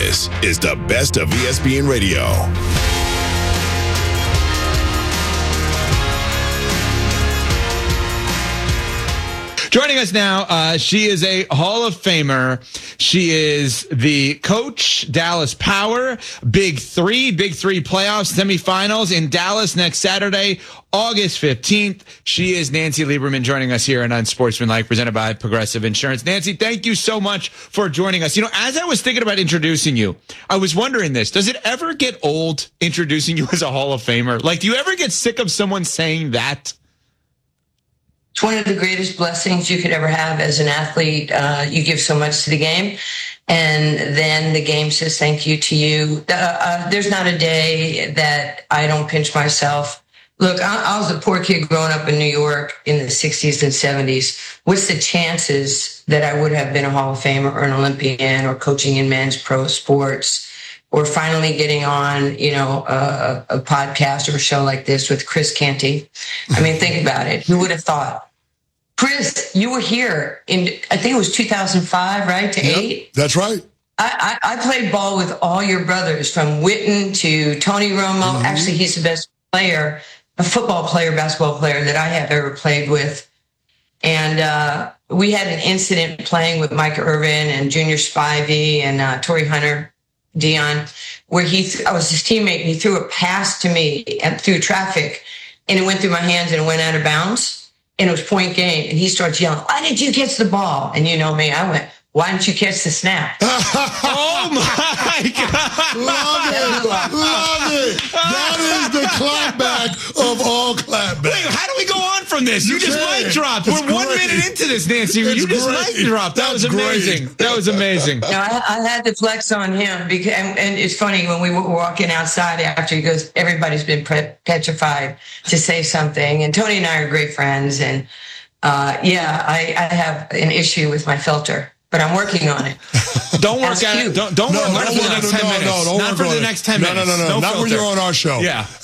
This is the best of ESPN Radio. Joining us now, she is a Hall of Famer. She is the coach, Dallas Power, Big Three playoffs, semifinals in Dallas next Saturday, August 15th. She is Nancy Lieberman joining us here on Unsportsmanlike, presented by Progressive Insurance. Nancy, thank you so much for joining us. You know, as I was thinking about introducing you, I was wondering this. Does it ever get old introducing you as a Hall of Famer? Like, do you ever get sick of someone saying that? It's one of the greatest blessings you could ever have as an athlete. You give so much to the game, and then the game says thank you to you. There's not a day that I don't pinch myself. Look, I was a poor kid growing up in New York in the 60s and 70s. What's the chances that I would have been a Hall of Famer or an Olympian or coaching in men's pro sports or finally getting on, you know, a podcast or a show like this with Chris Canty? I mean, think about it. Who would have thought? Chris, you were here in, I think it was 2005, right, to 8? That's right. I played ball with all your brothers, from Witten to Tony Romo. Mm-hmm. Actually, he's the best player, a football player, basketball player that I have ever played with. And we had an incident playing with Mike Irvin and Junior Spivey and Torrey Hunter, Dion, where I was his teammate, and he threw a pass to me through traffic, and it went through my hands and it went out of bounds. And it was point game, and he starts yelling, "Why did you catch the ball?" And you know me, I went, "Why didn't you catch the snap?" Oh my God! Love it! That is the clapback of all clapbacks. Wait, how do we go on from this? You just mic dropped. We're 1 minute into this, Nancy. You just mic dropped. That was amazing. That was amazing. No, I had to flex on him because, and it's funny when we were walking outside after, he goes, "Everybody's been petrified to say something." And Tony and I are great friends, and I have an issue with my filter, but I'm working on it. Don't work at it. Don't work for the next 10 minutes. Not for the next 10 minutes. No. Not when you're on our show. Yeah.